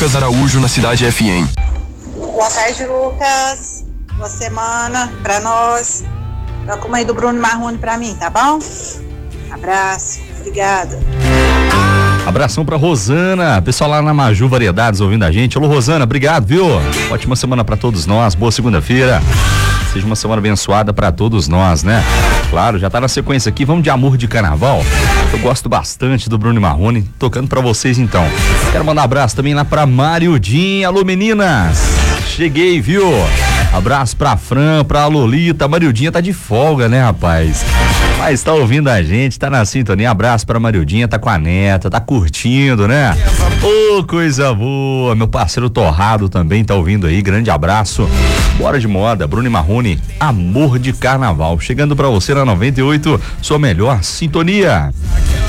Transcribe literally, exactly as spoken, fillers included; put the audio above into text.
Lucas Araújo, na Cidade F M. Boa tarde, Lucas. Boa semana pra nós. Toca uma aí do Bruno Marrone pra mim, tá bom? Abraço, obrigada. Abração pra Rosana, pessoal lá na Maju Variedades ouvindo a gente. Alô, Rosana, obrigado, viu? Ótima semana pra todos nós, boa segunda-feira. Seja uma semana abençoada pra todos nós, né? Claro, já tá na sequência aqui, vamos de Amor de Carnaval. Eu gosto bastante do Bruno Marrone, tocando pra vocês então. Quero mandar um abraço também lá pra Mariudinha. Alô, meninas! Cheguei, viu? Abraço pra Fran, pra Lolita. A Mariudinha tá de folga, né, rapaz? Mas tá ouvindo a gente, tá na sintonia. Abraço pra Mariudinha, tá com a neta, tá curtindo, né? Ô, oh, coisa boa. Meu parceiro Torrado também tá ouvindo aí. Grande abraço. Bora de moda, Bruno Marrone, Amor de Carnaval. Chegando pra você na noventa e oito, sua melhor sintonia.